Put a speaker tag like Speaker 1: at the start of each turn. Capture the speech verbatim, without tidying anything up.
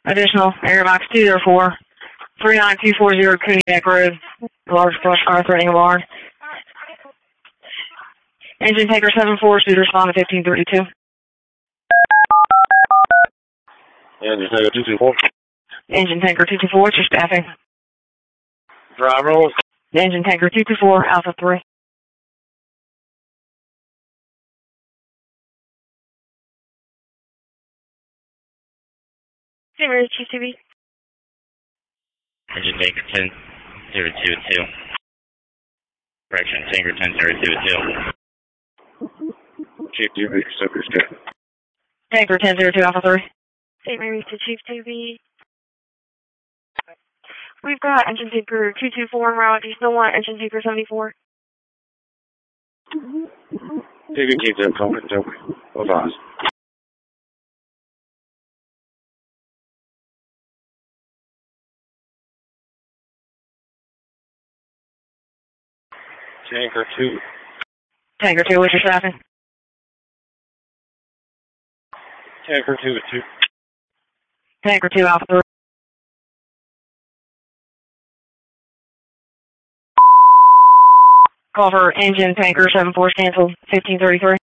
Speaker 1: Additional, Airbox two zero four, three nine two four zero Cooney Neck Road, large brush car threatening a barn. Engine tanker seven four, should respond to fifteen thirty-two.
Speaker 2: Engine tanker two two four.
Speaker 1: Engine tanker two two four, what's your staffing?
Speaker 2: Driver.
Speaker 1: Engine tanker two two four, Alpha three.
Speaker 3: Emergency Chief T V.
Speaker 4: Engine tanker ten zero two two. Correction, tanker ten zero two two.
Speaker 2: Chief T V, Super State.
Speaker 1: Tanker ten zero two, Alpha three.
Speaker 3: Saint Mary's to Chief T V. We've got engine tanker two two four en route. Do you still want engine tanker seventy-four?
Speaker 2: You can keep that coming, don't we? Hold on. Tanker two.
Speaker 1: Tanker two, what's your staffing?
Speaker 2: Tanker two two.
Speaker 1: Tanker two, Alpha three. Call for engine tanker seven four, canceled, fifteen thirty-three.